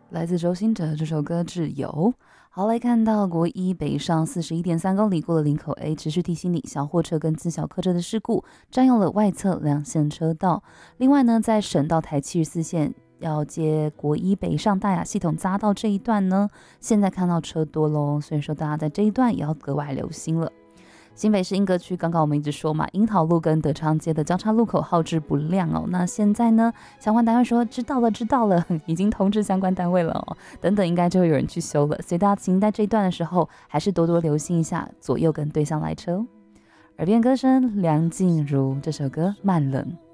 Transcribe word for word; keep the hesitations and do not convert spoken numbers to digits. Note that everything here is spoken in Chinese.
来自周兴哲这首歌《挚友》。好，来看到国一北上四十一点三公里过了林口 A， 持续提醒你，小货车跟自小客车的事故占用了外侧两线车道。另外呢，在省道台七十四线要接国一北上大雅系统匝道这一段呢，现在看到车多咯，所以说大家在这一段也要格外留心了。新北市莺歌区，刚刚我们一直说嘛，樱桃路跟德昌街的交叉路口号志不亮哦。那现在呢，相关单位说知道了，知道了，已经通知相关单位了哦。等等，应该就会有人去修了。所以大家行在这一段的时候，还是多多留心一下左右跟对向来车。耳边歌声，梁静茹这首歌《慢冷》。